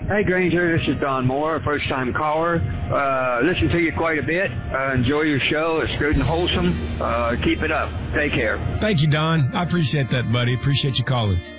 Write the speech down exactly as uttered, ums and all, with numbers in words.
Hey, Granger, this is Don Moore, first-time caller. Uh, listen to you quite a bit. Uh, enjoy your show. It's good and wholesome. Uh, keep it up. Take care. Thank you, Don. I appreciate that, buddy. Appreciate you calling.